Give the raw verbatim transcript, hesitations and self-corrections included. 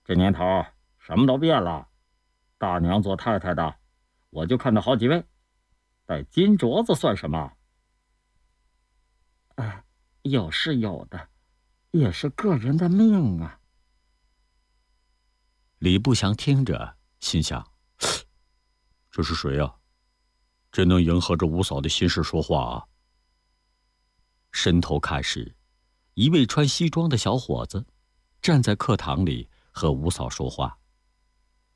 这年头什么都变了，大娘做太太的，我就看到好几位，戴金镯子算什么？ 哎，有是有的，也是个人的命啊。 李不祥听着，心想：这是谁啊？真能迎合着五嫂的心事说话啊！伸头看时，一位穿西装的小伙子站在课堂里和五嫂说话。